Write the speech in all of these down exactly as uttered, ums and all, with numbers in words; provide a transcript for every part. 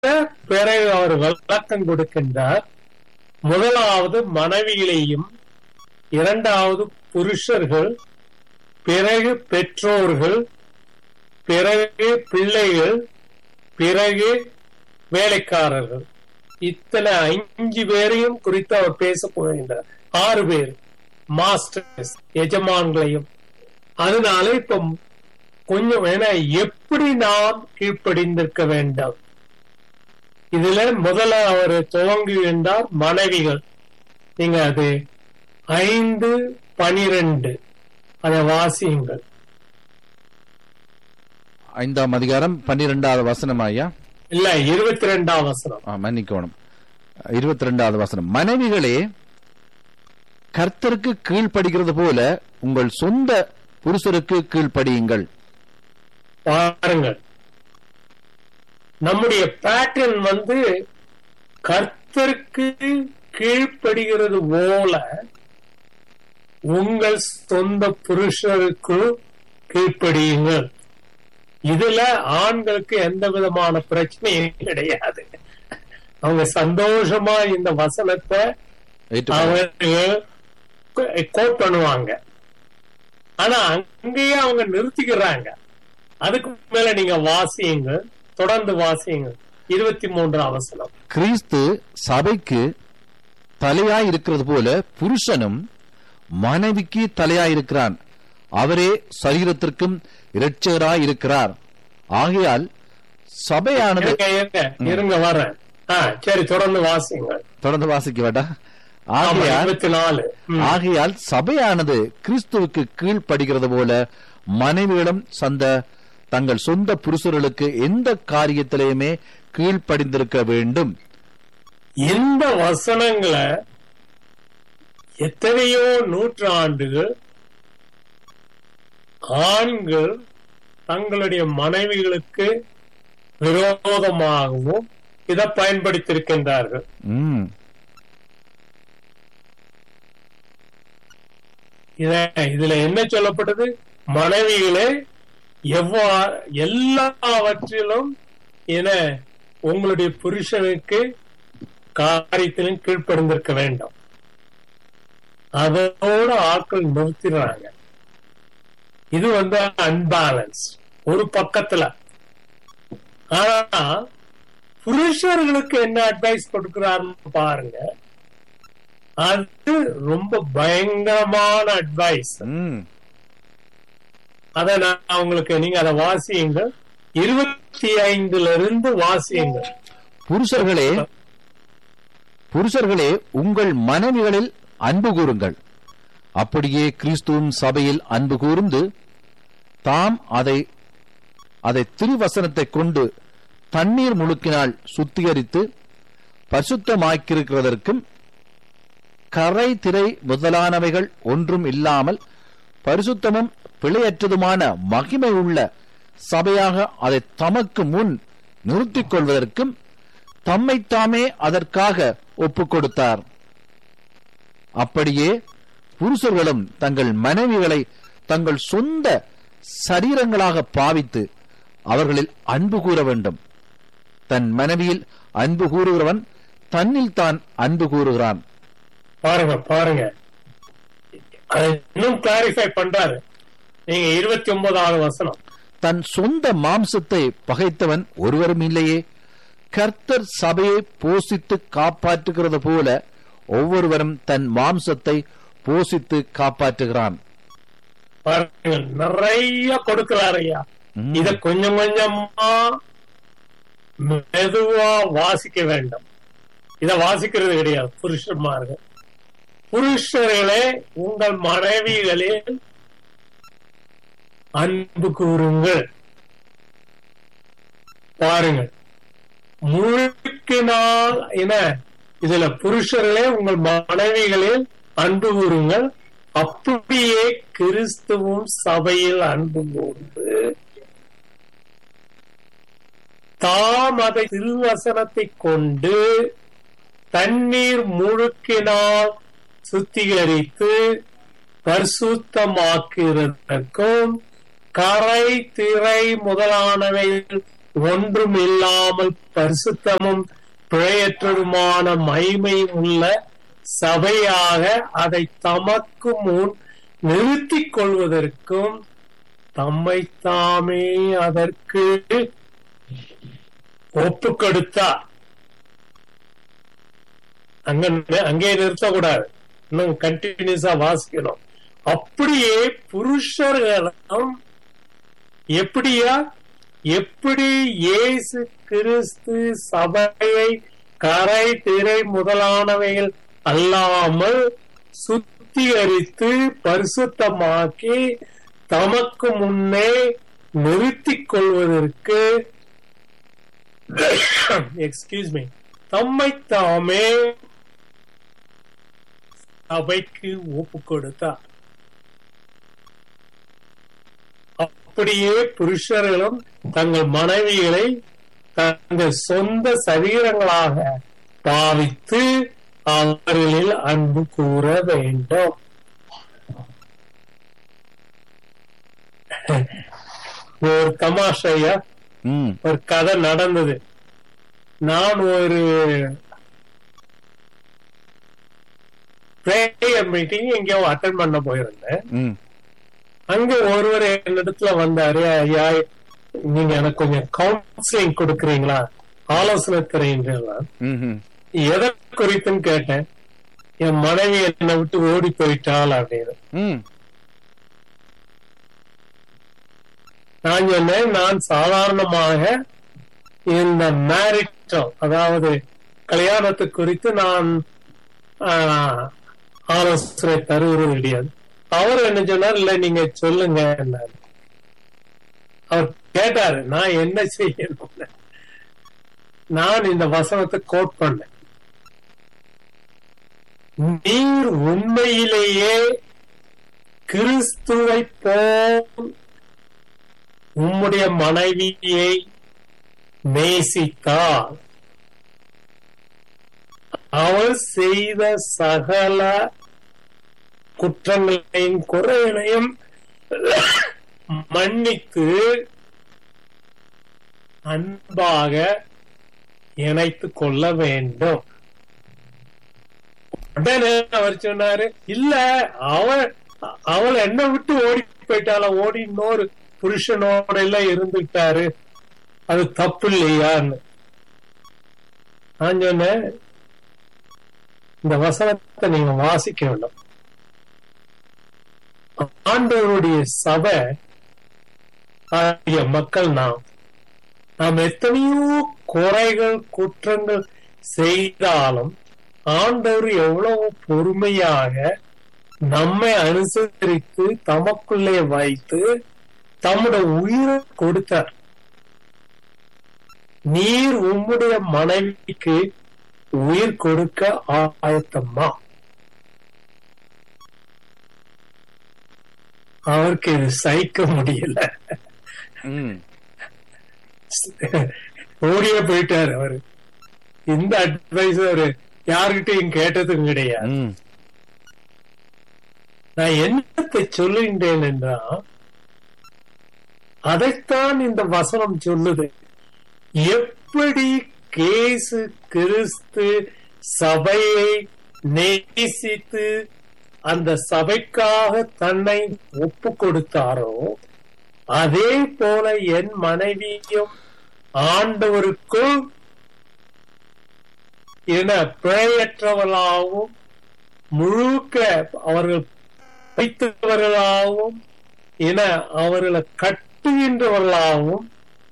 பிறகு அவர் விளக்கம் கொடுக்கின்றார். முதலாவது மனைவிகளையும், இரண்டாவது புருஷர்கள், பிறகு பெற்றோர்கள், பிறகு பிள்ளைகள், பிறகு வேலைக்காரர்கள். இத்தனை அஞ்சு பேரையும் குறித்து அவர் பேச போகின்றார். ஆறு பேர் மாஸ்டர்ஸ், எஜமான்களையும். அதனால இப்ப கொஞ்சம் வேணா எப்படி நாம் கீழ்ப்படிந்திருக்க வேண்டும். இதுல முதல்ல அவர் துவங்குகின்றார் மனைவிகள். நீங்க அது ஐந்து பனிரெண்டு அதை வாசியுங்கள். ஐந்தாம் அதிகாரம் பன்னிரெண்டாவது வசனம் ஐயா. இல்ல, இருபத்தி ரெண்டாம் வசனம். மன்னிக்கணும், இருபத்தி ரெண்டாவது வசனம். மனைவிகளே, கர்த்தருக்கு கீழ்ப்படுகிறது போல உங்கள் சொந்த புருஷருக்கு கீழ்ப்படியுங்கள். பாருங்கள், நம்முடைய பேட்டர்ன் வந்து கர்த்தருக்கு கீழ்ப்படுகிறது போல உங்கள் சொந்த புருஷருக்கு கீழ்ப்படியுங்கள். இதுல ஆண்களுக்கு எந்த விதமான பிரச்சனையும் கிடையாது. அவங்க சந்தோஷமா இந்த வசனத்தை அவங்க கோட் பண்ணுவாங்க. ஆனா அங்கேயே அவங்க நிறுத்திக்கிறாங்க. அதுக்கு மேல நீங்க வாசியுங்க, தொடர்ந்து வாசியுங்க. இருபத்தி மூன்றாம் வசனம். கிறிஸ்து சபைக்கு தலையாய் இருக்கிறது போல புருஷனும் மனைவிக்கு தலையாயிருக்கிறான். அவரே சரீரத்திற்கும் இரட்சகராய் இருக்கிறார். ஆகையால் சபையானது இருங்க வர சரி, தொடர்ந்து வாசிங்க. தொடர்ந்து வாசிக்க வேண்டாம். ஆகையால் ஆகையால் சபையானது கிறிஸ்துவுக்கு கீழ்ப்படுகிறது போல மனைவியிடம் சந்த தங்கள் சொந்த புருஷர்களுக்கு எந்த காரியத்திலேயுமே கீழ்ப்படிந்திருக்க வேண்டும். இந்த வசனங்களை எத்தனையோ நூற்றாண்டுகள் ஆண்கள் தங்களுடைய மனைவிகளுக்கு விரோதமாகவும் இதை பயன்படுத்தியிருக்கின்றார்கள். இதுல என்ன சொல்லப்பட்டது? மனைவிகளே, எவ்வாறு எல்லாவற்றிலும் என உங்களுடைய புருஷனுக்கு காரியத்திலும் கீழ்ப்படிந்திருக்க வேண்டும். அதோட ஆட்கள் நிறுத்திடுறாங்க. இது வந்து அன்பேலன்ஸ் ஒரு பக்கத்துல. ஆனா புருஷர்களுக்கு என்ன அட்வைஸ் கொடுக்கிறாருன்னு பாருங்க. அது ரொம்ப பயங்கரமான அட்வைஸ். அத நான் உங்களுக்கு, நீங்க அதை வாசியுங்க. இருபத்தி ஐந்துல இருந்து வாசியுங்க. புருஷர்களே புருஷர்களே உங்கள் மனைவிகளில் அன்பு கூறுங்கள். அப்படியே கிறிஸ்துவும் சபையில் அன்பு கூர்ந்து தாம் அதை அதை திருவசனத்தை கொண்டு தண்ணீர் முழுக்கினால் சுத்திகரித்து பரிசுத்தமாக்கியிருக்கிறதற்கும் கரை திரை முதலானவைகள் ஒன்றும் இல்லாமல் பரிசுத்தமும் பிழையற்றதுமான மகிமை உள்ள சபையாக அதை தமக்கு முன் நிறுத்திக் கொள்வதற்கும் தம்மைத்தாமே அதற்காக ஒப்புக் கொடுத்தார். அப்படியே புருஷர்களும் தங்கள் மனைவிகளை தங்கள் சொந்த சரீரங்களாக பாவித்து அவர்களில் அன்பு கூற வேண்டும். தன் மனைவியில் அன்பு கூறுகிறவன் தன்னில் தான் அன்பு கூறுகிறான். பாருங்க பாருங்க, இன்னும் கிளாரிஃபை பண்றாரு. நீங்க இருபத்தி ஒன்பதாவது வசனம். தன் சொந்த மாம்சத்தை பகைத்தவன் ஒருவரும் இல்லையே, கர்த்தர் சபையை போஷித்து காப்பாற்றுகிறது போல ஒவ்வொருவரும் தன் மாம்சத்தை போஷித்து காப்பாற்றுகிறான். நிறைய கொடுக்கிறார் ஐயா. இத கொஞ்சம் கொஞ்சமா மெதுவா வாசிக்க வேண்டும். இத வாசிக்கிறது கிடையாது புருஷன்மார்கள். புருஷர்களே, உங்கள் மனைவிகளில் அன்பு கூறுங்கள். பாருங்கள், முழுக்கினால் என்ன இதுல புருஷர்களே உங்கள் மனைவிகளில் அன்பு கூறுங்கள், அப்படியே கிறிஸ்துவும் சபையில் அன்பு கூர்ந்து தாம் அதை திருவசனத்தை கொண்டு தண்ணீர் முழுக்கினால் சுத்திகரித்து பரிசுத்தமாக்குவதற்கும் கரை திரை முதலானவை ஒன்றும் இல்லாமல் பரிசுத்தமும் பிழையற்றதுமான மகிமையும் உள்ள சபையாக அதை தமக்கு முன் நிறுத்திக் கொள்வதற்கும் தம்மை தாமே அதற்கு ஒப்பு கொடுத்தார். அங்க அங்கே நிறுத்தக்கூடாது, இன்னும் கண்டினியூஸா வாசிக்கணும். அப்படியே புருஷர்களும் எப்படியா எப்படி இயேசு கிறிஸ்து சபையை கரை திரை முதலானவைகள் அல்லாமல் சுத்திகரித்து பரிசுத்தமாக்கி தமக்கு முன்னே நிறுத்திக் கொள்வதற்கு எக்ஸ்கியூஸ் மீ தம்மை தாமே சபைக்கு ஒப்பு கொடுத்தார். அப்படியே புருஷர்களும் தங்கள் மனைவிகளை தங்கள் சொந்த சரீரங்களாக பாவித்து அவர்களில் அன்பு கூற வேண்டும். ஒரு தமாஷையா ஒரு கதை நடந்தது. நான் ஒரு பிரேயர் மீட்டிங் எங்கேயோ அட்டென்ட் பண்ண போயிருந்தேன். அங்க ஒருவர் என்னிடத்துல வந்தாரு, ஐயா நீங்க எனக்கு கொஞ்சம் கவுன்சிலிங் கொடுக்கறீங்களா, ஆலோசனை தரீங்களா, எதை குறித்துன்னு கேட்டேன். என் மனைவி என்னை விட்டு ஓடி போயிட்டாள் அப்படின்னு. நான் சொன்னேன், நான் சாதாரணமாக இந்த மேரிட்டல் அதாவது கல்யாணத்தை குறித்து நான் ஆலோசனை தருவது கிடையாது. அவர் என்ன சொன்னார், இல்ல நீங்க சொல்லுங்க. அவர் கேட்டாரு நான் என்ன செய்யணும். நான் இந்த வசனத்தை கோட் பண்ணேன். நீர் உண்மையிலேயே கிறிஸ்துவை போல் உம்முடைய மனைவியை நேசித்தால் அவள் செய்த சகல குற்றங்களையும் குறைகளையும் மன்னித்து அன்பாக இணைத்துக் கொள்ள வேண்டும். உடனே அவர் சொன்னாரு, இல்ல அவள் அவள் என்ன விட்டு ஓடி போயிட்டால, ஓடி இன்னொரு புருஷனோட எல்லாம் இருந்துட்டாரு, அது தப்பு இல்லையான்னு. நான் சொன்னேன், இந்த வசனத்தை நீங்க வாசிக்க வேண்டும். ஆண்டவருடைய சபை மக்கள் நாம் நாம் எத்தனையோ குறைகள் குற்றங்கள் செய்தாலும் ஆண்டவர் எவ்வளவு பொறுமையாக நம்மை அனுசரித்து தமக்குள்ளே வைத்து தம்முடைய உயிரை கொடுத்தார். நீர் உம்முடைய மனைவிக்கு உயிர் கொடுக்க ஆயத்தம்மா? அவருக்கு இது சகிக்க முடியல, ஓடியே போயிட்டாரு. அவரு இந்த அட்வைஸ் அவரு யாருகிட்டையும் கேட்டதும் கிடையாது. நான் என்னத்தை சொல்லுகின்றேன் என்றால் அதைத்தான் இந்த வசனம் சொல்லுது. எப்படி இயேசு கிறிஸ்து சபையை நேசித்து அந்த சபைக்காக தன்னை ஒப்பு கொடுத்தாரோ அதே போல என் மனைவியும் ஆண்டவருக்குள் என பிழையற்றவர்களாகவும் முழுக்க அவர்கள் படித்தவர்களாகவும் என அவர்களை கட்டுகின்றவர்களாகவும்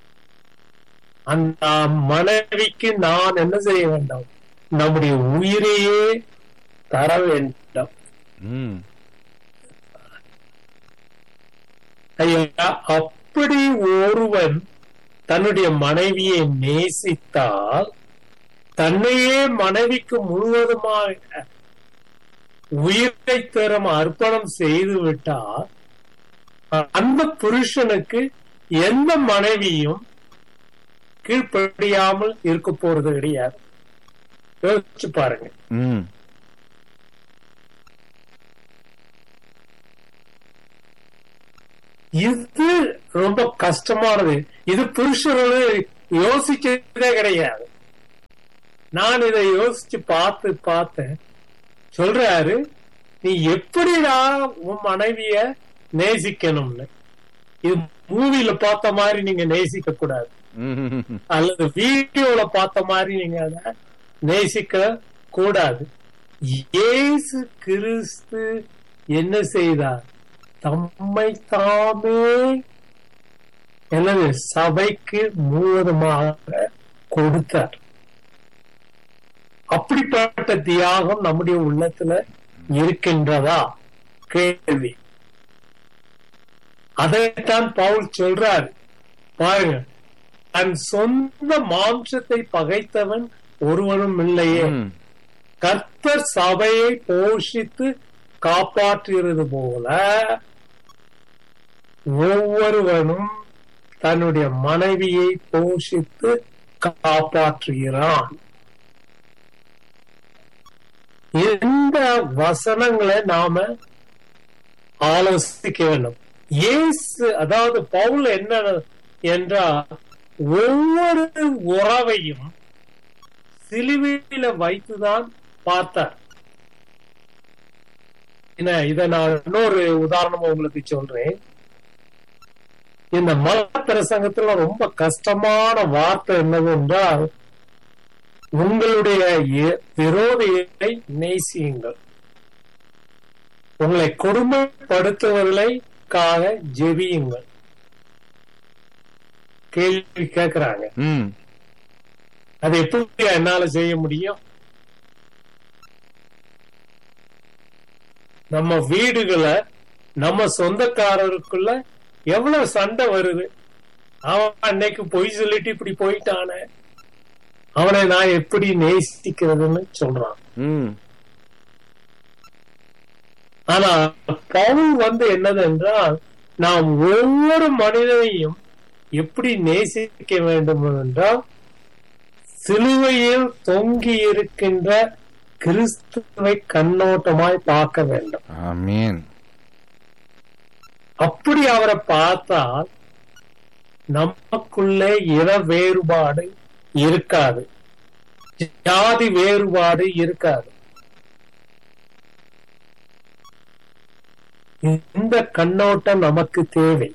அந்த மனைவிக்கு நான் என்ன செய்ய வேண்டும்? நம்முடைய உயிரையே தர வேண்டும். ஐயா, அப்படி ஒருவன் தன்னுடைய மனைவியை நேசித்தால் தன்னையே மனைவிக்கு முழுவதுமாக உயிரை தரும் அர்ப்பணம் செய்து விட்டால் அந்த புருஷனுக்கு எந்த மனைவியும் கீழ்ப்படியாமல் இருக்க போறது கிடையாது. யோசிச்சு பாருங்க. இது ரொம்ப கஷ்டமானது. இது புருஷர்கள் யோசிச்சதே கிடையாது. நான் இதை யோசிச்சு பார்த்து பார்த்தேன். சொல்றாரு, நீ எப்படிதான் உன் மனைவிய நேசிக்கணும்னு. இது மூவில பார்த்த மாதிரி நீங்க நேசிக்க கூடாது, அல்லது வீடியோல பார்த்த மாதிரி நீங்க அத நேசிக்க கூடாது. இயேசு கிறிஸ்து என்ன செய்தார்? தம்மை தாமே எனது சபைக்கு முழுவதுமாக கொடுத்தார். அப்படிப்பட்ட தியாகம் நம்முடைய உள்ளத்துல இருக்கின்றதா? கேள்வி. அதைத்தான் பவுல் சொல்றாரு. பாருங்க, தன் சொந்த மாம்சத்தை பகைத்தவன் ஒருவனும் இல்லையே, கர்த்தர் சபையை போஷித்து காப்பாற்றுகிறது போல ஒவ்வொருவனும் தன்னுடைய மனைவியை போஷித்து காப்பாற்றுகிறான். இந்த வசனங்களை நாம ஆலோசிக்க வேண்டும். இயேசு, அதாவது பவுல் என்ன என்றால், ஒவ்வொரு உறவையும் சிலுவையில வைத்துதான் பார்த்தார். இத நான் இன்னொரு உதாரணம் உங்களுக்கு சொல்றேன். இந்த மத பிரசங்கத்துல ரொம்ப கஷ்டமான வார்த்தை என்னவென்றால், உங்களுடைய விரோதியை நேசியுங்கள், உங்களை கொடுமைப்படுத்துவதற்காக ஜெபியுங்கள். கேள்வி கேட்கிறாங்க, அது எப்படி என்னால செய்ய முடியும்? நம்ம வீடுகளை, நம்ம சொந்தக்காரருக்குள்ள எவ்வளவு சண்டை வருது. அவன் அன்னைக்கு பொய் சொல்லிட்டு இப்படி போயிட்டானே, அவனை நான் எப்படி நேசிக்கிறதுன்னு சொல்றான். ஆனா பவுல் வந்து என்னது என்றால், நாம் ஒவ்வொரு மனிதனையும் எப்படி நேசிக்க வேண்டும் என்றால், சிலுவையில் தொங்கி இருக்கின்ற கிறிஸ்துவை கண்ணோட்டமாய் பார்க்க வேண்டும். ஆமென். அப்படி அவரை பார்த்தால் நமக்குள்ளே இன வேறுபாடு இருக்காது, ஜாதி வேறுபாடு இருக்காது. இந்த கண்ணோட்டம் நமக்கு தேவை.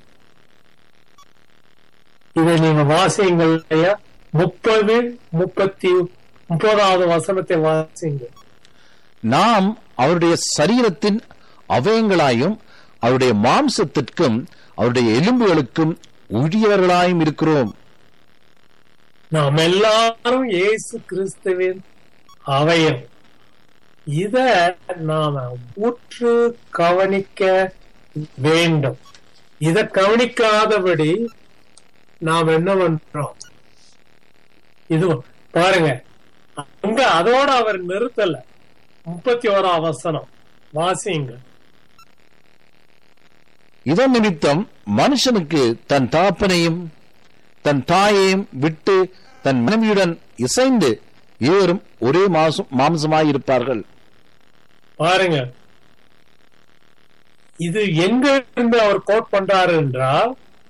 இதை நீங்க வாசியுங்கள். முப்பது முப்பத்தி முப்பதாவது வசனத்தை வாசிங்க. நாம் அவருடைய சரீரத்தின் அவயங்களாயும் அவருடைய மாம்சத்திற்கும் அவருடைய எலும்புகளுக்கும் உரியவர்களாயும் இருக்கிறோம். நாம் எல்லாரும் இயேசு கிறிஸ்துவின் அவயம். இத நாம உற்று கவனிக்க வேண்டும். இத கவனிக்காதபடி நாம் என்ன பண்றோம்? இது பாருங்க, அங்க அதோட அவர் நிறுத்தல. முப்பத்தி ஓராம் வசனம் வாசிங்க. இதன் நிமித்தம் மனுஷனுக்கு தன் தகப்பனையும் தன் தாயையும் விட்டு தன் மனைவியுடன் இசைந்து இருவரும் ஒரே மாம்சமாய் இருப்பார்கள். பாருங்க, இது எங்க இருந்து அவர் கோட் பண்றாரு என்றால்,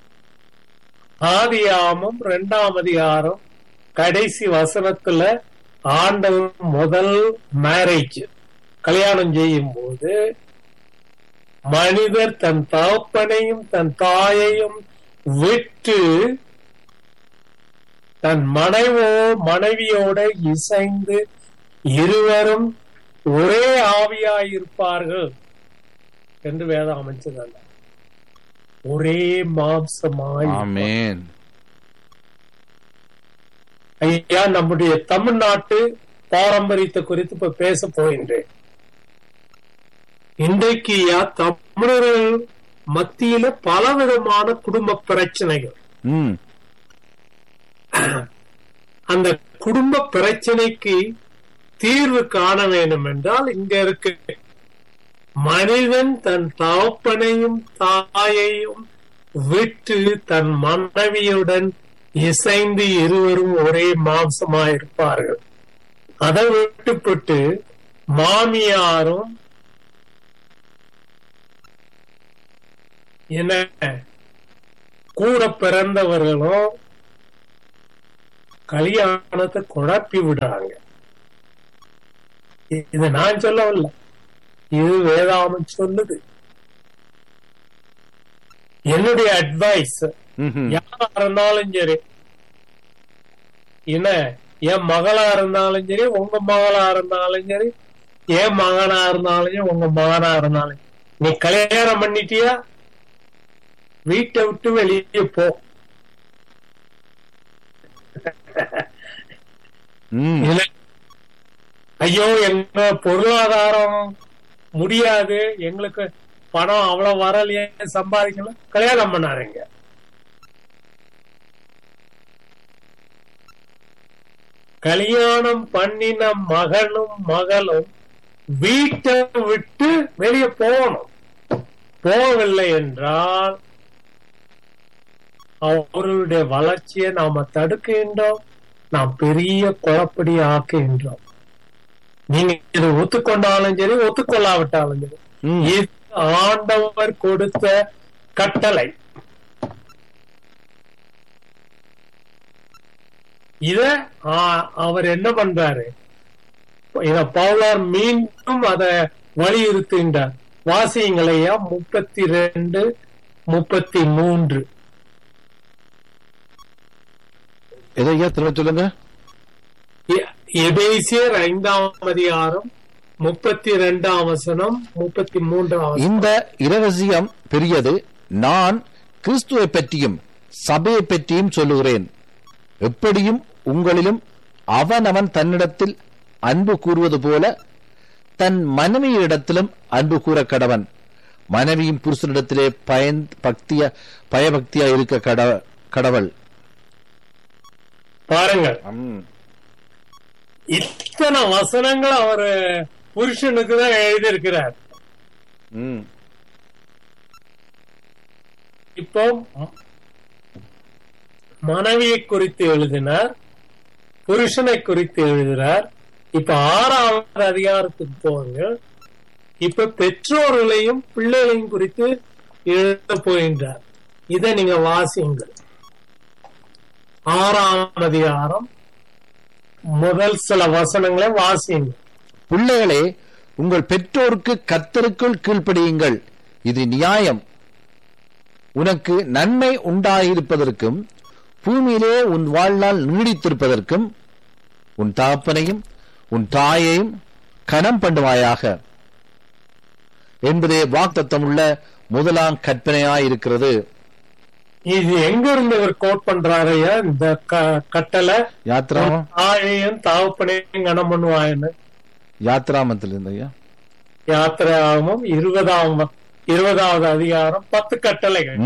ஆதியாகமம் இரண்டாம் அதிகாரம் கடைசி வசனத்துல ஆண்டவர் முதல் மேரேஜ் கல்யாணம் செய்யும் போது மனிதர் தன் தகப்பனையும் தன் தாயையும் விட்டு தன் மனைவோ மனைவியோட இசைந்து இருவரும் ஒரே ஆவியாயிருப்பார்கள் என்று வேதம் அமைச்சதல்ல, ஒரே மாம்சமாய். ஆமென். ஐயா, நம்முடைய தமிழ்நாட்டு பாரம்பரியத்தை குறித்து இப்ப பேச போகின்றேன். இன்றைக்கு தமிழர்கள் மத்தியில பலவிதமான குடும்ப பிரச்சனைகள். அந்த குடும்ப பிரச்சனைக்கு தீர்வு காண வேண்டும் என்றால், இங்க இருக்கு, மனிதன் தன் தகப்பனையும் தாயையும் விட்டு தன் மனைவியுடன் இசைந்து இருவரும் ஒரே மாம்சமாயிருப்பார்கள். அதை விட்டுப்பட்டு மாமியாரும் என்ன கூட பிறந்தவர்களும் கல்யாணத்தை குழப்பி விடுறாங்க. இது நான் சொல்லவில்லை, இது வேதாமம் சொல்லுது. என்னுடைய அட்வைஸ் யாரா இருந்தாலும் சரி, என்ன என் மகளா இருந்தாலும் சரி, உங்க மகளா இருந்தாலும் சரி, என் மகனா இருந்தாலும் சரி, உங்க மகனா இருந்தாலும், நீ கல்யாணம் பண்ணிட்டியா, வீட்டை விட்டு வெளியே போ. ஐயோ எங்க பொருளாதாரம் முடியாது, எங்களுக்கு பணம் அவ்வளவு வரலையே, சம்பாதிக்கலாம், கல்யாணம் பண்ணாருங்க. கல்யாணம் பண்ணின மகனும் மகளும் வீட்டை விட்டு வெளியே போகணும். போகவில்லை என்றால் அவர்களுடைய வளர்ச்சியை நாம தடுக்கின்றோம், நாம் பெரிய குழப்படி ஆக்குகின்றோம். நீங்க இதை ஒத்துக்கொண்டாலும் சரி, ஒத்துக்கொள்ளாவிட்டாலும் சரி, இது ஆண்டவர் கொடுத்த கட்டளை. இத அவர் என்ன பண்றாரு, இத பவுலார் மீண்டும் அதை வலியுறுத்துகின்றார். வாசியங்களையா முப்பத்தி ரெண்டு முப்பத்தி மூன்று எதையா திரும்ப சொல்லுங்க. எபேசியர் ஐந்தாம் அதிகாரம் முப்பத்தி ரெண்டாம் வசனம் முப்பத்தி மூன்றாம். இந்த இரகசியம் பெரியது, நான் கிறிஸ்துவை பற்றியும் சபையை பற்றியும் சொல்லுகிறேன். எப்படியும் உங்களிலும் அவனவன் தன்னிடத்தில் அன்பு கூறுவது போல தன் மனைவியிடத்திலும் அன்பு கூற கடவன். மனைவியும் புருஷனிடத்திலே பயன் பக்திய பயபக்தியா இருக்க கடவள். பாருங்கள், இத்தனை வசனங்கள் அவர் புருஷனுக்கு தான் எழுதியிருக்கிறார். இப்போ மனைவியை குறித்து எழுதினார், புருஷனை குறித்து எழுதினார். இப்ப ஆறாவது அதிகாரத்துக்கு போங்க. இப்ப பெற்றோர்களையும் பிள்ளைகளையும் குறித்து எழுத போகின்றார். இதை நீங்க வாசியுங்கள். ஆறாம் அதிகாரம் முதல் சில வசனங்களை வாசியுங்க. பிள்ளைகளே, உங்கள் பெற்றோருக்கு கர்த்தருக்குள் கீழ்ப்படியுங்கள், இது நியாயம். உனக்கு நன்மை உண்டாயிருப்பதற்கும் பூமியிலே உன் வாழ்நாள் நீடித்திருப்பதற்கும் உன் தகப்பனையும் உன் தாயையும் கனம் பண்ணுவாயாக என்பதே வாக்தத்தம் உள்ள முதலாம் கற்பனையாயிருக்கிறது. இது எங்க இருந்து இவர் கோட் பண்றாரையா இந்த கட்டளை? யாத்ராமம், தாயையும் தகப்பனையும் கனம் பண்ணுவாயன்னு யாத்ராமத்தில் இருந்தையா. யாத்திராமம் இருபதாம் இருபதாவது அதிகாரம் பத்து கட்டளைகள்.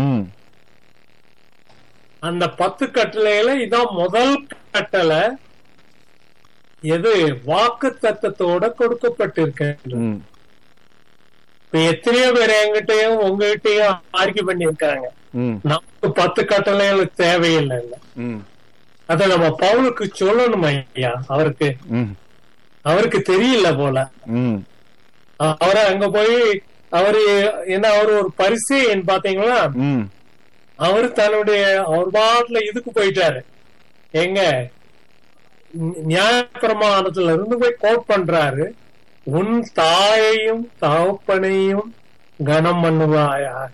அந்த பத்து கட்டளைகளை இதான் முதல் கட்டளை. எது வாக்கு தத்தத்தோட கொடுக்கப்பட்டிருக்க. இப்ப எத்தனையோ பேர் என்கிட்டயும் உங்ககிட்டயும் ஆர்கியூ பண்ணிருக்காங்க, நமக்கு பத்து கட்டளைகள் தேவையில்லை. அத நம்ம பவுலுக்கு சொல்லணும் ஐயா. அவருக்கு அவருக்கு தெரியல போல. அவரை அங்க போய் அவரு என்ன, அவரு ஒரு பரிசேயன் பாத்தீங்களா, அவரு தன்னுடைய அவர் பாட்டுல இதுக்கு போயிட்டாரு. எங்க நியாயப்பிரமாணத்துல இருந்து போய் கோட் பண்றாரு, உன் தாயையும் தகப்பனையும் கனம் பண்ணுவாயாக.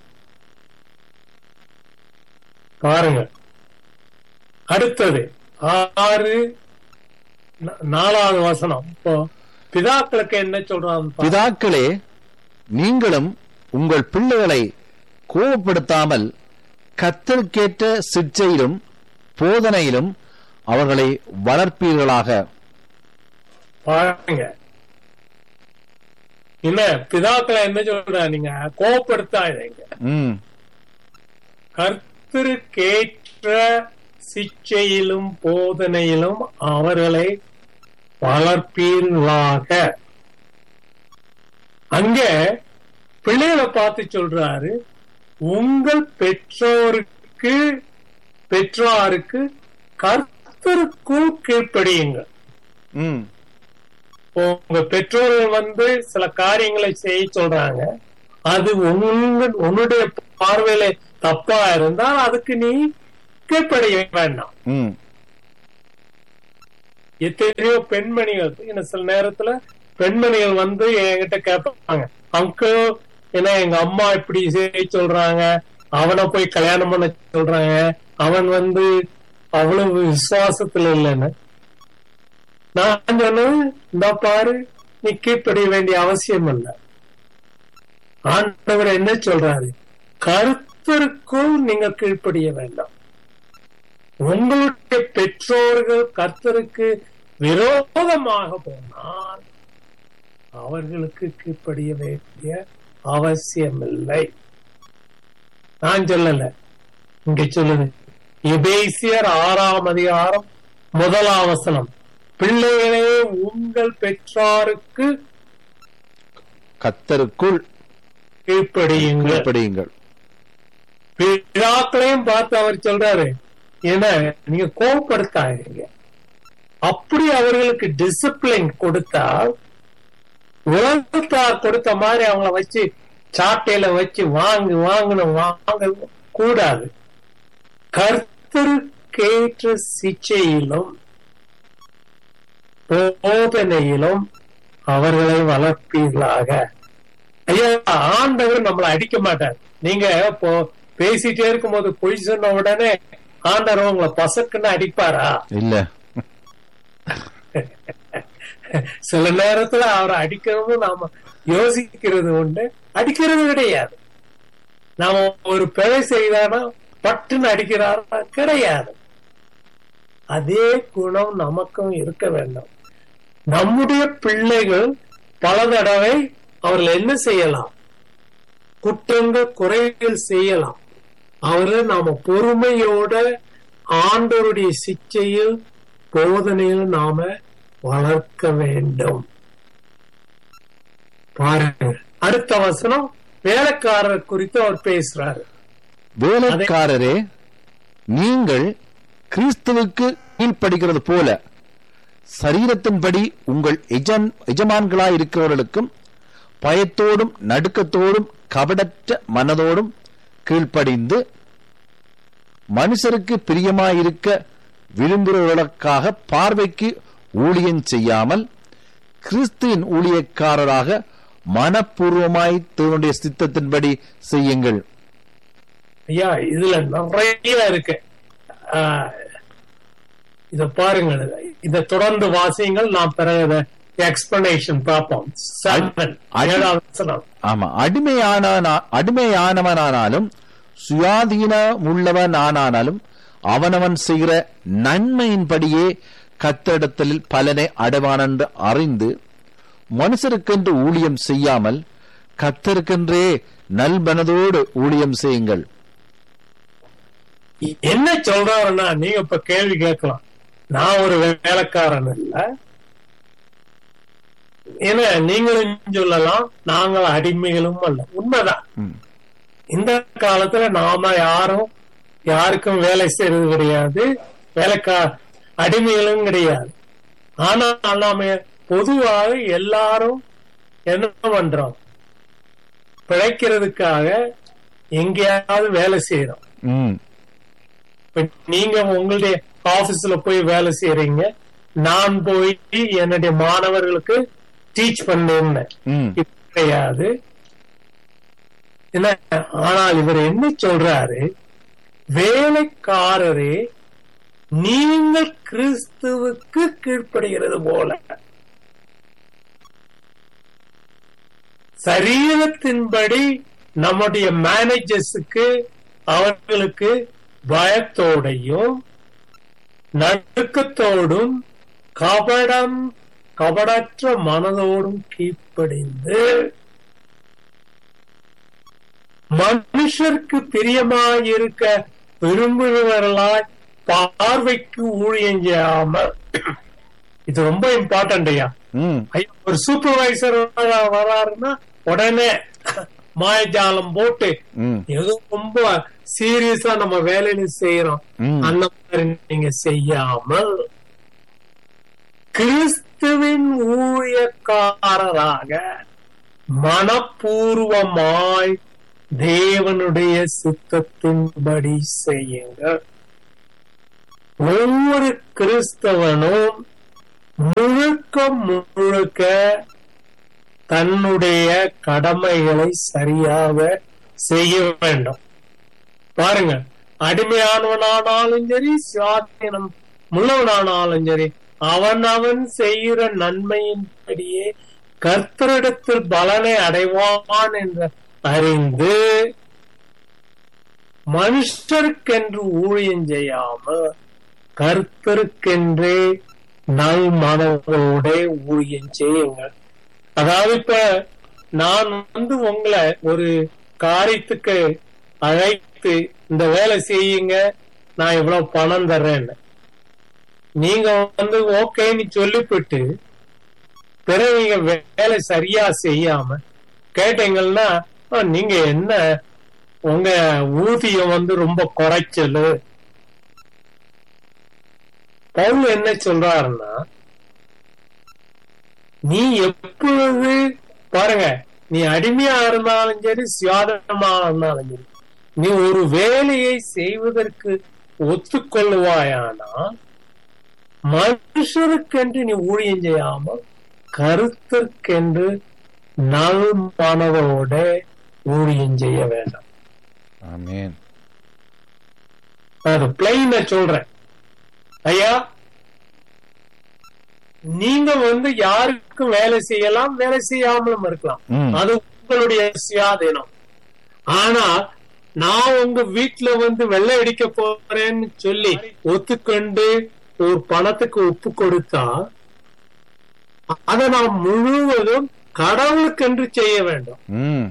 பாருங்க, அடுத்தது ஆறு நாலாவது வசனம். இப்போ பிதாக்களுக்கு என்ன சொல்றான்? பிதாக்களே, நீங்களும் உங்கள் பிள்ளைகளை கோபப்படுத்தாமல் கர்த்தருக்கேற்ற சிற்சையிலும் போதனையிலும் அவர்களை வளர்ப்பீர்களாக. பாருங்க, என்ன பிதாக்களை என்ன சொல்ற, நீங்க கோபப்படுத்தாதீங்க, கர்த்தருக்கேற்ற சிற்சையிலும் போதனையிலும் அவர்களை வளர்ப்பீர்களாக. அங்க பிள்ளைகளை பார்த்து சொல்றாரு, உங்கள் பெற்றோருக்கு பெற்றோருக்கு கர்த்தருக்குள் கீழ்ப்படியுங்கள். உங்க பெற்றோர்கள் வந்து சில காரியங்களை செய்ய சொல்றாங்க, அது உங்க உன்னுடைய பார்வையில தப்பா இருந்தால் அதுக்கு நீ கீழ்ப்படிய வேண்டாம். எத்தனையோ பெண்மணிகள் என்ன சில நேரத்துல பெண்மணிகள் வந்து என்கிட்ட கேட்பாங்க, அங்கிள் ஏன்னா எங்க அம்மா இப்படி செய்ய சொல்றாங்க, அவனை போய் கல்யாணம் பண்ண சொல்றாங்க, அவன் வந்து அவ்வளவு விசுவாசத்துல இல்லைன்னு. நான் சொன்னேன், இந்த பாரு நீ கீழ்ப்படிய வேண்டிய அவசியம் இல்லை. ஆண்டவர் என்ன சொல்றாரு, கர்த்தருக்குள் நீங்க கீழ்ப்படிய வேண்டாம். உங்களுடைய பெற்றோர்கள் கர்த்தருக்கு விரோதமாக போனால் அவர்களுக்கு கீழ்ப்படிய வேண்டிய அவசியம் இல்லை. நான் சொல்லல, இங்க சொல்லுது எபேசியர் ஆறாம் அதிகாரம் முதலாம் வசனம், பிள்ளைகளே உங்கள் பெற்றாருக்கு கர்த்தருக்குள் கீழ்ப்படியுங்கள். பிதாக்களையும் பார்த்து அவர் சொல்றாரு, ஏன்னா நீங்க கோபப்படுத்தாதீங்க. அப்படி அவர்களுக்கு டிசிப்ளின் கொடுத்தால் உலகத்தார் கொடுத்த மாதிரி அவங்கள வச்சு சாட்டையில வச்சு வாங்கு வாங்கணும் வாங்க கூடாது. கர்த்தருக்கேற்ற சிச்சையிலும் போதனையிலும் அவர்களை வளர்ப்பீர்களாக. ஐயா, ஆண்டவர் நம்மளை அடிக்க மாட்டார். நீங்க இப்போ பேசிட்டே இருக்கும் போது பொய் சொன்ன உடனே ஆண்டவர் உங்களை பசக்குன்னு அடிப்பாரா? இல்ல. சில நேரத்துல அவரை அடிக்கிறது நாம யோசிக்கிறது உண்டு, அடிக்கிறது கிடையாது. நாம ஒரு பிழை செய்தானா பட்டுன்னு அடிக்கிறாரா? கிடையாது. அதே குணம் நமக்கும் இருக்க வேண்டும். நம்முடைய பிள்ளைகள் பல தடவை அவர்கள் என்ன செய்யலாம், குற்றங்கள் குறைகள் செய்யலாம். அவரை நாம பொறுமையோட ஆண்டவருடைய சிச்சையில் போதனையில் நாம வளர்க்க வேண்டும். பாருங்க, அடுத்த வசனம் வேலைக்காரர் குறித்து அவர் பேசுறாரு. வேலைக்காரரே, நீங்கள் கிறிஸ்துவுக்கு கீழ்ப்படுகிறது போல சரீரத்தின்படி உங்கள் எஜமான்களாய் இருக்கிறவர்களுக்கும் பயத்தோடும் நடுக்கத்தோடும் கபடற்ற மனதோடும் கீழ்ப்படிந்து மனுஷருக்கு பிரியமாயிருக்க விரும்புகிறவர்களுக்காக பார்வைக்கு ஊழியம் செய்யாமல் கிறிஸ்துவின் ஊழியக்காரராக மனப்பூர்வமாய் தன்னுடைய சித்தத்தின்படி செய்யுங்கள். ஐயா, இதுல நிறைய இருக்கு. இத பாருங்கள், இத தொடர்ந்து வாசியுங்கள். நாம் பிறகு எக்ஸ்பிளனேஷன் பார்ப்போம். ஆமா, அடிமையான அடிமையானவனானாலும் சுயாதீனம் உள்ளவனானாலும் அவனவன் செய்கிற நன்மையின்படியே கர்த்தரிடத்தில் பலனை அடைவான் என்று அறிந்து மனுஷருக்கென்று ஊழியம் செய்யாமல் கர்த்தருக்கென்றே நல்மனதோடு ஊழியம் செய்யுங்கள். என்ன சொல்றாருன்னா, நீங்க இப்ப கேள்வி கேட்கலாம், நான் ஒரு வேலைக்காரன் இல்ல, ஏன்னா நீங்களும் சொல்லலாம் நாங்கள் அடிமைகளும் அல்ல. உண்மைதான். இந்த காலத்துல நாம யாரும் யாருக்கும் வேலை செய்யறது கிடையாது, வேலைக்கா அடிமைகளும் கிடையாது. ஆனா நாம பொதுவாக எல்லாரும் என்ன பண்றோம், பிழைக்கிறதுக்காக எங்கேயாவது வேலை செய்யறோம். நீங்க உங்களுடைய ஆபீஸ்ல போய் வேலை செய்யறீங்க, நான் போய் என்னுடைய மாணவர்களுக்கு டீச் பண்ணேன் கிடையாது. ஆனால் இவர் என்ன சொல்றாரு, வேலைக்காரரே நீங்கள் கிறிஸ்துவுக்கு கீழ்ப்படுகிறது போல சரீரத்தின்படி நம்முடைய மேனேஜர்ஸுக்கு அவர்களுக்கு பயத்தோடையும் நடுக்கத்தோடும் கபடம் கபடற்ற மனதோடும் கீழ்ப்படிந்து மனுஷருக்கு பிரியமாயிருக்க விரும்புகிறவர்களாய் பார்வைக்கு ஊழியம் செய்யாமல். இது ரொம்ப இம்பார்ட்டன்ட் ஐயா. ஒரு சூப்பர்வைசர் வராருன்னா உடனே மாயஜாலம் போட்டு ஏதோ ரொம்ப சீரியஸா நம்ம வேலையில செய்யறோம், அந்த மாதிரி நீங்க செய்யாமல் கிறிஸ்துவின் ஊழியக்காரராக மனப்பூர்வமாய் தேவனுடைய சித்தத்தின்படி செய்யுங்கள். ஒவ்வொரு கிறிஸ்தவனும் முழுக்க முழுக்க தன்னுடைய கடமைகளை சரியாக செய்ய வேண்டும். பாருங்க, அடிமையானவனானாலும் சரி, சுயாதீனம் உள்ளவனானாலும் சரி, அவன் அவன் செய்கிற நன்மையின்படியே கர்த்தரிடத்தில் பலனை அடைவான் என்று அறிந்து மனுஷருக்கென்று ஊழியம் செய்யாமல் கர்த்தருக்கென்றே நல் மனதோட ஊழியம் செய்யுங்கள். அதாவது இப்ப நான் வந்து உங்களை ஒரு காரியத்துக்கு அழைத்து இந்த வேலை செய்யுங்க, நான் இவ்வளவு பணம் தர்றேன்னு நீங்க வந்து ஓகேன்னு சொல்லிவிட்டு பிறகு நீங்க வேலை சரியா செய்யாம கேட்டீங்கன்னா நீங்க என்ன உங்க ஊதியம் வந்து ரொம்ப குறைச்சலு. பவுல் என்ன சொல்றாருன்னா, நீ எப்பொழுது பாருங்க, நீ அடிமையா இருந்தாலும் சரி, சுயாதீனமா இருந்தாலும் சரி, நீ ஒரு வேலையை செய்வதற்கு ஒத்துக்கொள்ளுவாயானா மனுஷருக்கென்று நீ ஊழியம் செய்யாமல் கருத்துக்கென்று நல் மனதோட ஊழியம் செய்ய வேண்டாம். ஆமென். அது பிளைன சொல்றேன் ஐயா. நீங்க வந்து யாருக்கும் வேலை செய்யலாம், வேலை செய்யாமலும் இருக்கலாம், அது உங்களுடைய சுயாதீனம். ஆனா நான் உங்க வீட்டுல வந்து வெள்ளை அடிக்க போறேன்னு சொல்லி ஒத்துக்கொண்டு ஒரு பணத்துக்கு ஒப்பு கொடுத்தா அதை நான் முழுவதும் கடவுளுக்கென்று செய்ய வேண்டும்.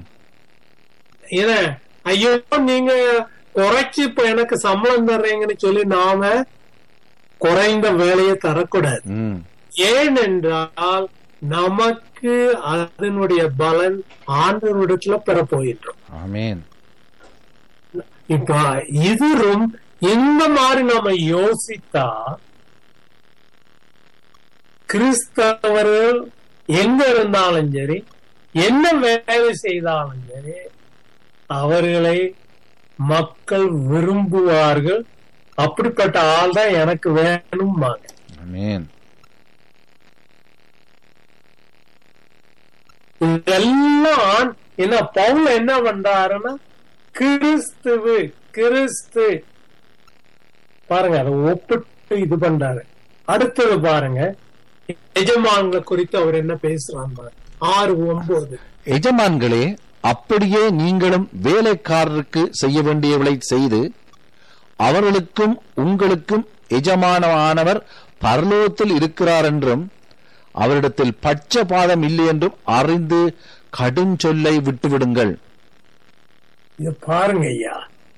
ஏன்னா ஐயோ நீங்க குறைச்சு இப்ப எனக்கு சம்பளம் தர்றீங்கன்னு சொல்லி நாம குறைந்த வேலையை தரக்கூடாது. ஏனென்றால் நமக்கு அதனுடைய பலன் ஆண்டவரிடத்துல பெற போயிட்டோம். ஆமென். இப்ப இது இந்த மாதிரி நாம யோசித்தா கிறிஸ்தவர்கள் எங்க இருந்தாலும் சரி, என்ன வேலை செய்தாலும் சரி, அவர்களை மக்கள் விரும்புவார்கள். அப்படிப்பட்ட ஆள் தான் எனக்கு வேணும். இதெல்லாம் என்ன பவுல் என்ன பண்றாருன்னா, கிறிஸ்துவு கிறிஸ்து பாருங்க, அதை ஒப்பிட்டு இது பண்றாரு. அடுத்தது பாருங்க, எஜமான்களை குறித்து அவர் என்ன பேசுறாங்க. ஆறு ஒன்பது எஜமான்களே, அப்படியே நீங்களும் வேலைக்காரருக்கு செய்ய வேண்டியவளை செய்து அவர்களுக்கும் உங்களுக்கும் எஜமானமானவர் பரலோகத்தில் இருக்கிறார் என்றும் அவரிடத்தில் பட்சபாதம் இல்லை என்றும் அறிந்து கடும் சொல்லை விட்டுவிடுங்கள். இது பாருங்க ஐயா,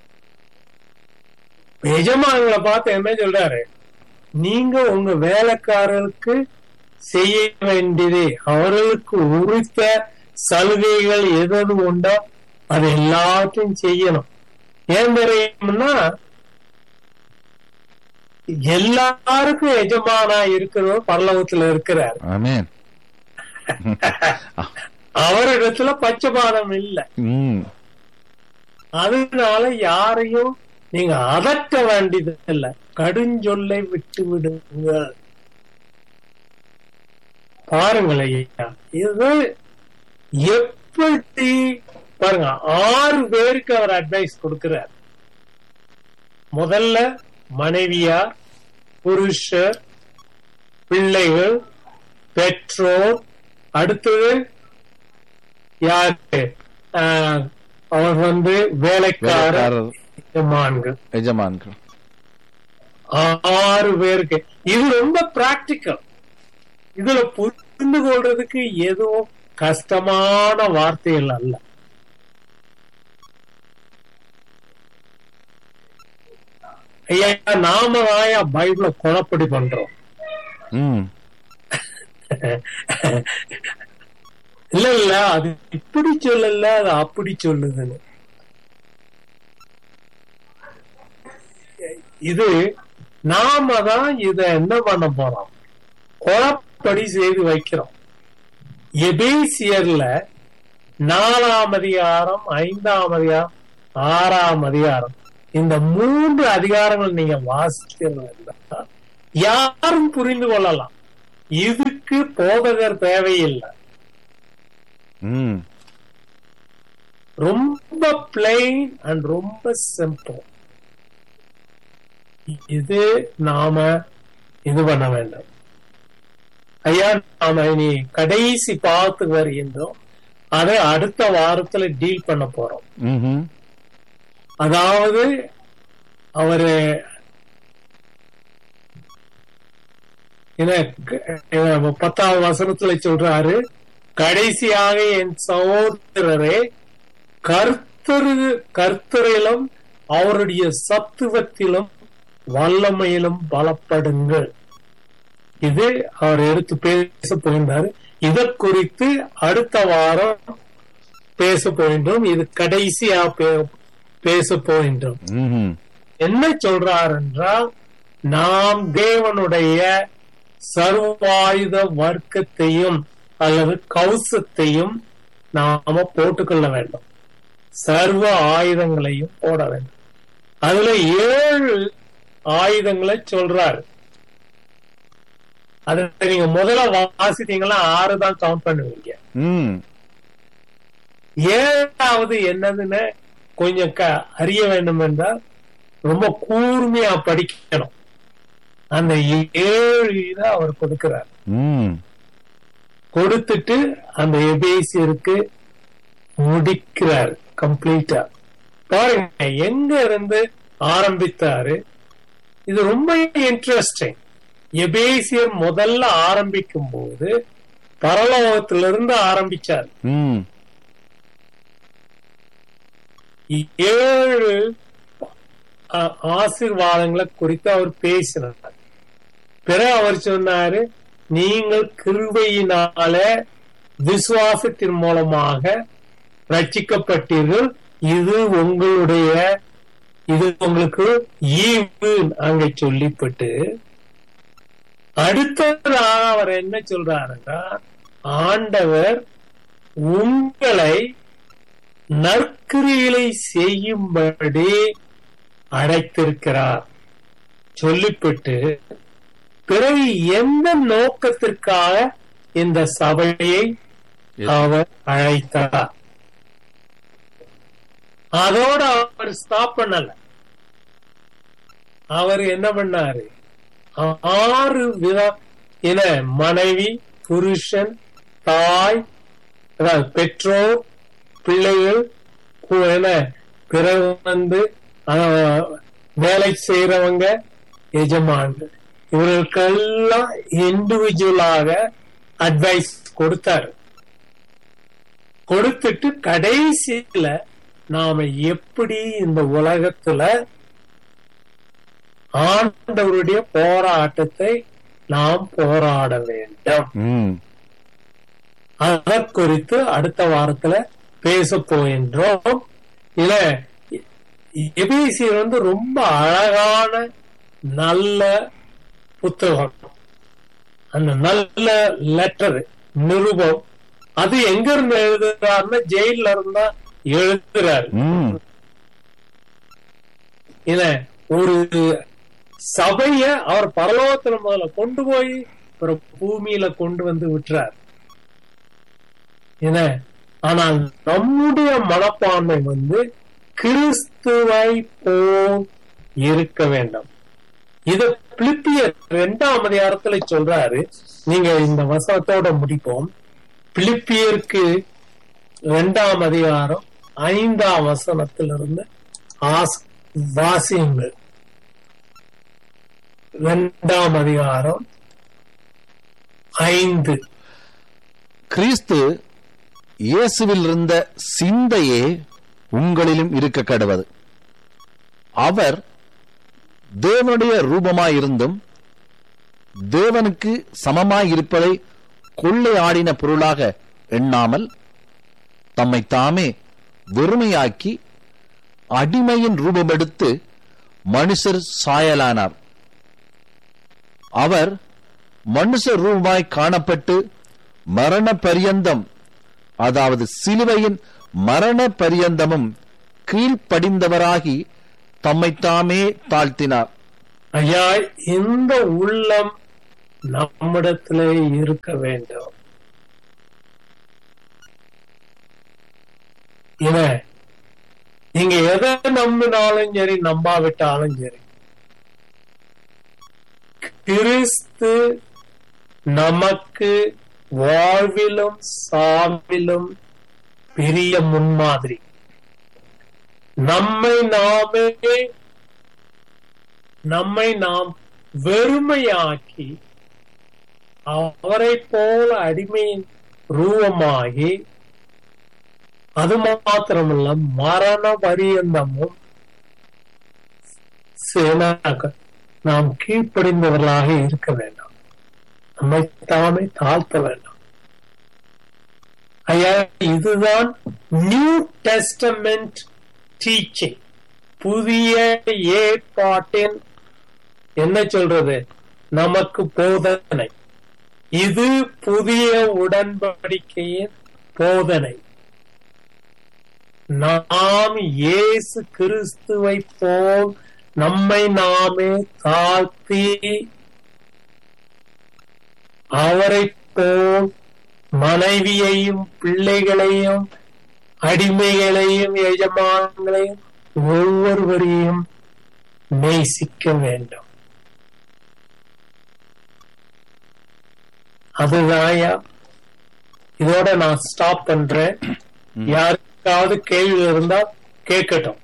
எஜமான்களை பார்த்து என்ன சொல்றாரு, நீங்க உங்க வேலைக்காரருக்கு செய்ய வேண்டியது அவர்களுக்கு உரித்த சலுகைகள் எது உண்டோ அது எல்லாத்தையும் செய்யணும். ஏன் தெரியும்னா, எல்லாருக்கும் எஜமானா இருக்கிறவர் பரலோகத்துல இருக்கிறார். ஆமென். அவரிடத்துல பட்சபாதம் இல்லை. அதனால யாரையும் நீங்க அதட்ட வேண்டியது இல்லை, கடுஞ்சொல்லை விட்டு விடுங்க. பாருங்களேன், இது எப்படி பாருங்க, ஆறு பேருக்கு அவர் அட்வைஸ் கொடுக்கிறார். முதல்ல மனைவியார், புருஷர், பிள்ளைகள், பெற்றோர், அடுத்தது யாரு, அவர் வந்து வேலைக்காரர், எஜமான்கள். எஜமான்கள் ஆறு பேருக்கு. இது ரொம்ப பிராக்டிக்கல். இதுல புரிந்து கொள்றதுக்கு எதுவும் கஷ்டமான வார்த்தைகள் அல்ல. ஐயா, நாம தாயா பைபிள குழப்படி பண்றோம். இல்ல இல்ல அது இப்படி சொல்லல, அது அப்படி சொல்லுதுன்னு. இது நாம தான் இத என்ன பண்ண போறோம், குழப்படி செய்து வைக்கிறோம். எபேசியர்ல நாலாம் அதிகாரம், ஐந்தாம் அதிகாரம், ஆறாம் அதிகாரம், இந்த மூன்று அதிகாரங்கள் நீங்க வாசித்தீங்கன்னா யாரும் புரிந்து கொள்ளலாம். இதுக்கு போதகர் தேவையில்லை. ரொம்ப பிளைன் அண்ட் ரொம்ப சிம்பிள். இது நாம இது பண்ண வேண்டும். ஐயா, நாம இனி கடைசி பார்த்து வருகின்றோம். அதை அடுத்த வாரத்துல டீல் பண்ண போறோம். அதாவது அவரு பத்தாவது வசனத்துல சொல்றாரு, கடைசியாக என் சகோதரரே, கர்த்தரு கர்த்தரிலும் அவருடைய சத்துவத்திலும் வல்லமையிலும் பலப்படுங்கள். இது அவர் எடுத்து பேச போகின்றாரு. இதை குறித்து அடுத்த வாரம் பேச போகின்றோம். இது கடைசியா பேச போகின்றோம். என்ன சொல்றார் என்றால், நாம் தேவனுடைய சர்வாயுத வர்க்கத்தையும் அல்லது கவசத்தையும் நாம போட்டுக்கொள்ள வேண்டும். சர்வ ஆயுதங்களையும் போட வேண்டும். அதுல ஏழு ஆயுதங்களை சொல்றாரு. அத நீங்க முதல்ல வாசித்தீங்கன்னா ஆறு தான் கவுண்ட் பண்ணுவீங்க. ஏழாவது என்னதுன்னு கொஞ்சம் அறிய வேண்டும் என்றால் ரொம்ப கூர்மையா படிக்கணும். அந்த ஏழு இதை அவர் கொடுக்கிறார். கொடுத்துட்டு அந்த எபேசியருக்கு முடிக்கிறார் கம்ப்ளீட்டா. பாருங்க எங்க இருந்து ஆரம்பித்தாரு. இது ரொம்ப இன்ட்ரெஸ்டிங். எபேசியர் முதல்ல ஆரம்பிக்கும் போது பரலோகத்திலிருந்து ஆரம்பிச்சார். ஏழு ஆசீர்வாதங்களை குறித்து அவர் பேசினார். பிறகு அவர் சொன்னாரு, நீங்கள் கிருபையினால விசுவாசத்தின் மூலமாக ரட்சிக்கப்பட்டீர்கள். இது உங்களுடைய இது உங்களுக்கு ஈவு அங்க சொல்லிப்பட்டு அடுத்ததாக அவர் என்ன சொல்றாருன்னா, ஆண்டவர் உங்களை நற்கிரிகளை செய்யும்படி அழைத்திருக்கிறார் சொல்லிவிட்டு பிறகு எந்த நோக்கத்திற்காக இந்த சபையை அவர் அழைத்தார். அதோட அவர் ஸ்டாப் பண்ணல. அவர் என்ன பண்ணாரு, ஆறு வித என மனைவி, புருஷன், தாய், பெற்றோர், பிள்ளைகள் என பிறகு வந்து வேலை செய்யறவங்க, எஜமான்கள், இவர்களுக்கெல்லாம் இண்டிவிஜுவலாக அட்வைஸ் கொடுத்தாரு. கொடுத்துட்டு கடைசியில நாம எப்படி இந்த உலகத்துல ஆண்டவருடைய போராட்டத்தை நாம் போராட வேண்டும், அதை குறித்து அடுத்த வாரத்துல பேச போகின்றோம். இல்ல எபேசியர் வந்து ரொம்ப அழகான நல்ல புத்தகம். அந்த நல்ல லெட்டர் நிருபம் அது எங்க இருந்து எழுதுறாருன்னா ஜெயில இருந்தா எழுதுறாரு. இல்ல ஒரு சபைய அவர் பரலோகத்துல முதல்ல கொண்டு போய் ஒரு பூமியில கொண்டு வந்து விட்டுறார். என்ன, ஆனால் நம்முடைய மனப்பான்மை வந்து கிறிஸ்துவை போல் இருக்க வேண்டும். இத பிலிப்பியர் இரண்டாம் அதிகாரத்துல சொல்றாரு. நீங்க இந்த வசனத்தோட முடிப்போம். பிலிப்பியருக்கு இரண்டாம் அதிகாரம் ஐந்தாம் வசனத்திலிருந்து வாசியுங்கள். இரண்டாம் அதிகாரம் ஐந்து. கிறிஸ்து இயேசுவில் இருந்த சிந்தையே உங்களிலும் இருக்க கடவது. அவர் தேவனுடைய ரூபமாயிருந்தும் தேவனுக்கு சமமாயிருப்பதை கொள்ளை ஆடின பொருளாக எண்ணாமல் தம்மை தாமே வெறுமையாக்கி அடிமையின் ரூபமெடுத்து மனுஷர் சாயலானார். அவர் மனுஷ ரூபமாய் காணப்பட்டு மரண பரியந்தம் அதாவது சிலுவையின் மரண பரியந்தமும் கீழ்ப்படிந்தவராகி தம்மைத்தாமே தாழ்த்தினார். ஐயா, இந்த உள்ளம் நம்மிடத்திலே இருக்க வேண்டும். இவன் நீங்க எதை நம்பினாலும் சரி, நம்பாவிட்டாலும் சரி, கிறிஸ்து நமக்கு வாழ்விலும் சாவிலும் பெரிய முன்மாதிரி. நம்மை நாமே நம்மை நாம் வெறுமையாக்கி அவரை போல அடிமையின் ரூபமாகி, அது மாத்திரமல்ல மரண பரியந்தமும் நாம் கீழ்ப்படிந்தவர்களாக இருக்க வேண்டாம். நம்மை தாமே தாழ்த்த வேண்டாம். ஐயா, இதுதான் நியூ டெஸ்டமெண்ட் டீச்சிங். புதிய ஏற்பாட்டின் என்ன சொல்றது, நமக்கு போதனை. இது புதிய உடன்படிக்கையின் போதனை. நாம் இயேசு கிறிஸ்துவை போல் நம்மை நாமே தாழ்த்தி அவரை போல் மனைவியையும் பிள்ளைகளையும் அடிமைகளையும் எஜமான்களையும் ஒவ்வொருவரையும் நேசிக்க வேண்டும். அதுதான். இதோட நான் ஸ்டாப் பண்றேன். யாருக்காவது கேள்வி இருந்தா கேட்கட்டும்.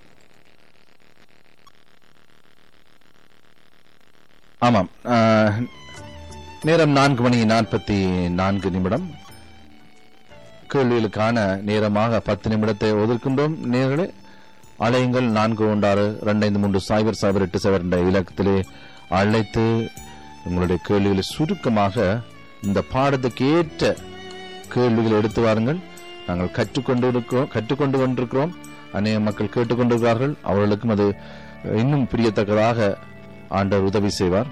ஆமாம், நேரம் நான்கு மணி நாற்பத்தி நான்கு நிமிடம். கேள்விகளுக்கான நேரமாக பத்து நிமிடத்தை ஒதுக்கின்றோம். நேர்களே, அலையுங்கள். நான்கு ஒன்றாறு இரண்டு ஐந்து மூன்று சைபர் சைபர் எட்டு சைபர் என்ற இலக்கத்திலே அழைத்து உங்களுடைய கேள்விகளை சுருக்கமாக இந்த பாடத்துக்கு ஏற்ற கேள்விகளை எடுத்து வாருங்கள். நாங்கள் கற்றுக்கொண்டு இருக்கிறோம் கற்றுக்கொண்டு கொண்டிருக்கிறோம். அநேக மக்கள் கேட்டுக்கொண்டிருக்கிறார்கள். அவர்களுக்கும் அது இன்னும் பிரியத்தக்கதாக ஆண்டவர் உதவி செய்வார்.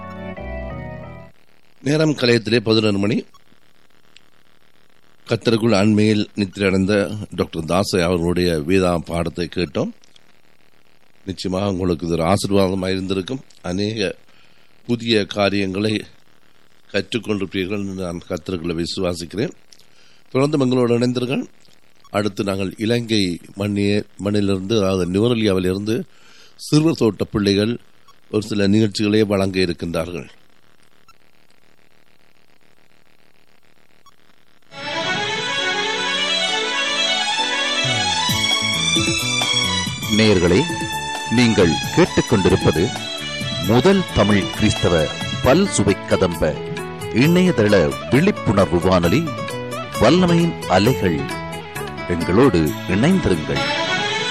நேரம் கலையத்திலே பதினொரு மணி. கத்தருக்குள் அண்மையில் நித்திரடைந்த டாக்டர் தாஸ் அவர்களுடைய வேதா பாடத்தை கேட்டோம். நிச்சயமாக உங்களுக்கு இது ஒரு ஆசீர்வாதமாக இருந்திருக்கும். அநேக புதிய காரியங்களை கற்றுக்கொண்டிருப்பீர்கள் என்று நான் கத்தருக்குள்ள விசுவாசிக்கிறேன். தொடர்ந்து எங்களோடு இணைந்தீர்கள். அடுத்து நாங்கள் இலங்கை மண்ணிய மண்ணிலிருந்து, அதாவது நுவரெலியாவிலிருந்து சிறுவர் தோட்ட பிள்ளைகள் ஒரு சில நிகழ்ச்சிகளை வழங்க இருக்கின்றார்கள். நேயர்களே, நீங்கள் கேட்டுக்கொண்டிருப்பது முதல் தமிழ் கிறிஸ்தவ பல் சுவை கதம்ப இணையதள விழிப்புணர்வு வானொலி, வல்லமையின் அலைகள். எங்களோடு இணைந்திருங்கள்.